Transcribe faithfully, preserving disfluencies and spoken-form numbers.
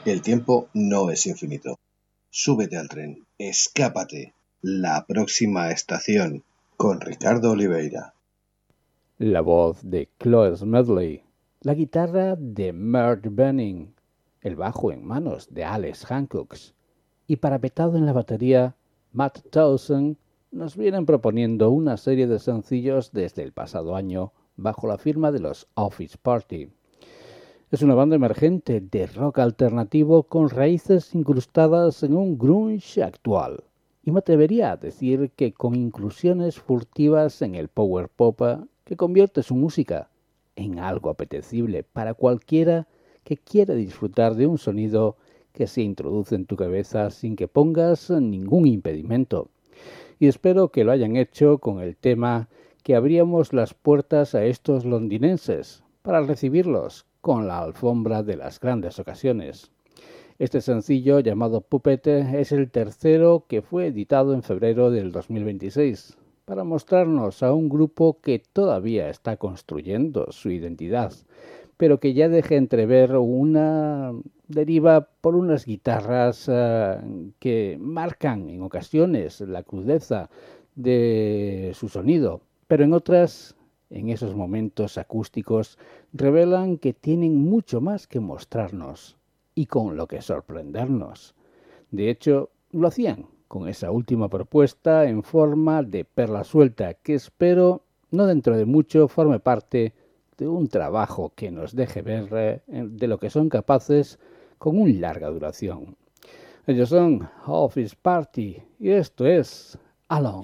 El tiempo no es infinito. Súbete al tren, escápate. La próxima estación con Ricardo Oliveira. La voz de Chloe Smedley, la guitarra de Mert Benning, el bajo en manos de Alex Hancock y parapetado en la batería, Matt Townsend nos vienen proponiendo una serie de sencillos desde el pasado año bajo la firma de los Office Party. Es una banda emergente de rock alternativo con raíces incrustadas en un grunge actual. Y me atrevería a decir que con inclusiones furtivas en el power pop que convierte su música en algo apetecible para cualquiera que quiera disfrutar de un sonido que se introduce en tu cabeza sin que pongas ningún impedimento. Y espero que lo hayan hecho con el tema que abríamos las puertas a estos londinenses para recibirlos con la alfombra de las grandes ocasiones. Este sencillo, llamado Puppet, es el tercero que fue editado en febrero del dos mil veintiséis, para mostrarnos a un grupo que todavía está construyendo su identidad, pero que ya deja entrever una deriva por unas guitarras uh, que marcan en ocasiones la crudeza de su sonido, pero en otras, en esos momentos acústicos, revelan que tienen mucho más que mostrarnos y con lo que sorprendernos. De hecho, lo hacían con esa última propuesta en forma de perla suelta que espero no dentro de mucho forme parte de un trabajo que nos deje ver eh, de lo que son capaces con una larga duración. Ellos son Office Party y esto es Alone.